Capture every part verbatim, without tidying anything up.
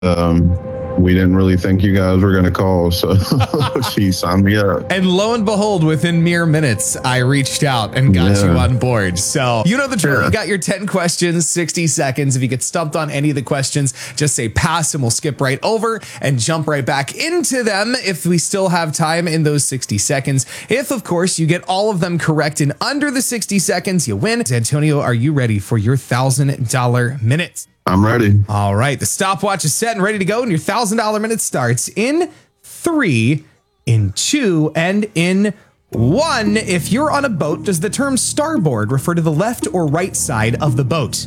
um, we didn't really think you guys were going to call, so she signed me up. And lo and behold, within mere minutes, I reached out and got yeah. you on board. So you know the drill. Yeah. You got your ten questions, sixty seconds. If you get stumped on any of the questions, just say pass and we'll skip right over and jump right back into them if we still have time in those sixty seconds. If, of course, you get all of them correct in under the sixty seconds, you win. Antonio, are you ready for your one thousand dollars minute? I'm ready. All right. The stopwatch is set and ready to go. And your one thousand dollars minute starts in three, in two, and in one. If you're on a boat, does the term starboard refer to the left or right side of the boat?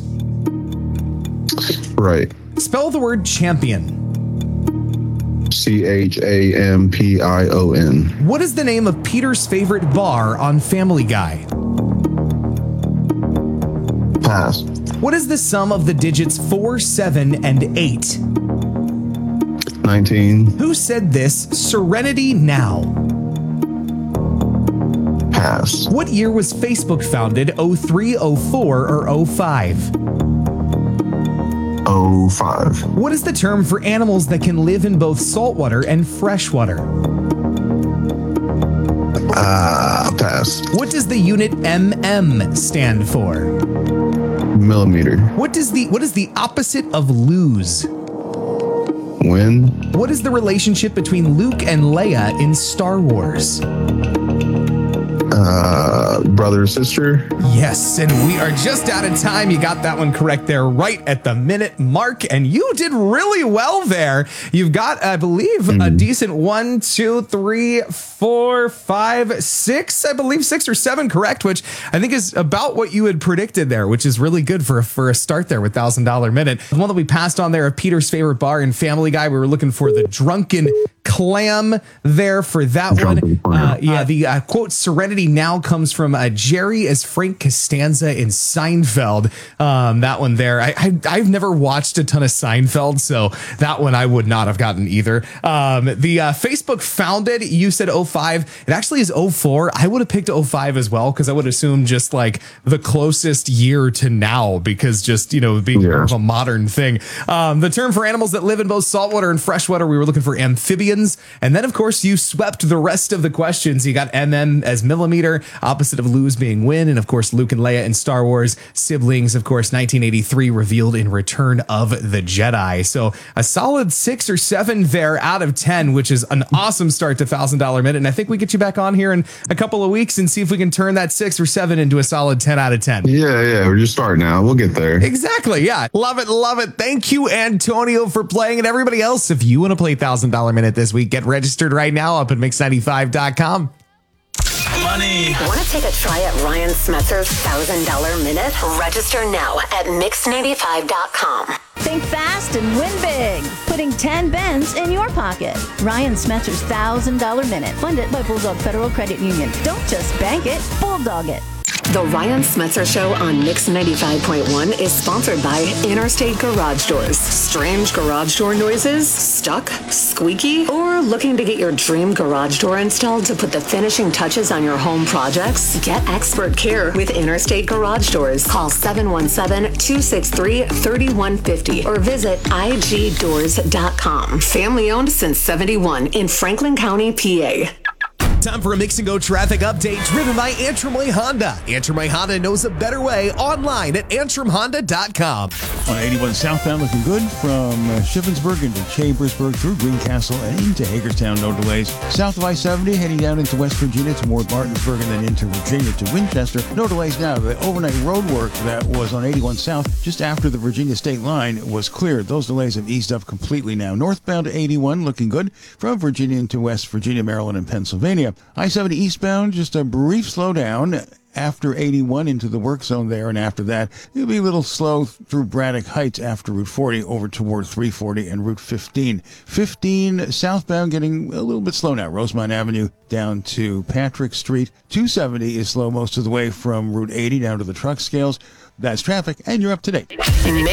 Right. Spell the word champion. C H A M P I O N. What is the name of Peter's favorite bar on Family Guy? Pass. What is the sum of the digits four, seven, and eight? nineteen. Who said this? Serenity now. Pass. What year was Facebook founded? oh three, oh four, or oh five? oh five. What is the term for animals that can live in both saltwater and freshwater? Uh, pass. What does the unit M M stand for? Millimeter. What does the what is the opposite of lose? Win. What is the relationship between Luke and Leia in Star Wars? Uh, brother, sister. Yes, and we are just out of time. You got that one correct there right at the minute mark, and you did really well there. You've got, I believe, mm. a decent one, two, three, four, five, six, I believe six or seven correct, which I think is about what you had predicted there, which is really good for, for a start there with one thousand dollars minute. The one that we passed on there of Peter's favorite bar in Family Guy, we were looking for the drunken clam there for that Drunken one. Uh, yeah, the uh, quote, Serenity now comes from uh, Jerry as Frank Costanza in Seinfeld. Um, that one there. I, I, I've never watched a ton of Seinfeld, so that one I would not have gotten either. Um, the uh, Facebook founded, you said oh five. It actually is oh four. I would have picked oh five as well, because I would assume just like the closest year to now, because just, you know, being yeah. more of a modern thing. Um, the term for animals that live in both saltwater and freshwater, we were looking for amphibians. And then, of course, you swept the rest of the questions. You got M M as millimeter, opposite of lose being win. And, of course, Luke and Leia in Star Wars, siblings, of course, nineteen eighty-three revealed in Return of the Jedi. So a solid six or seven there out of ten, which is an awesome start to one thousand dollars minute. And I think we get you back on here in a couple of weeks and see if we can turn that six or seven into a solid ten out of ten. Yeah, yeah. We're just starting now. We'll get there. Exactly. Yeah. Love it. Love it. Thank you, Antonio, for playing. And everybody else, if you want to play one thousand dollars minute this week, get registered right now up at mix ninety-five dot com. Money. Want to take a try at Ryan Smetzer's one thousand dollars minute? Register now at mix ninety-five dot com. Think fast and win big. Putting ten bends in your pocket. Ryan Smetzer's one thousand dollars minute. Funded by Bulldog Federal Credit Union. Don't just bank it, bulldog it. The Ryan Smetzer Show on Mix ninety-five point one is sponsored by Interstate Garage Doors. Strange garage door noises? Stuck? Squeaky? Or looking to get your dream garage door installed to put the finishing touches on your home projects? Get expert care with Interstate Garage Doors. Call seven one seven, two six three, three one five zero or visit I G doors dot com. Family owned since seventy-one in Franklin County, P A. Time for a Mix and Go traffic update driven by Antrim Way Honda. Antrim Way Honda knows a better way online at antrim honda dot com. On eighty-one southbound, looking good from uh, Shippensburg into Chambersburg through Greencastle and into Hagerstown, no delays. South of I seventy, heading down into West Virginia toward Martinsburg and then into Virginia to Winchester. No delays now. The overnight road work that was on eighty-one south just after the Virginia state line was cleared. Those delays have eased up completely now. Northbound to eighty-one, looking good from Virginia into West Virginia, Maryland, and Pennsylvania. I seventy eastbound, just a brief slowdown after eighty-one into the work zone there, and after that, it'll be a little slow through Braddock Heights after Route forty over toward three forty and Route fifteen. fifteen southbound getting a little bit slow now. Rosemont Avenue down to Patrick Street. two seventy is slow most of the way from Route eighty down to the truck scales. That's traffic, and you're up to date. Mix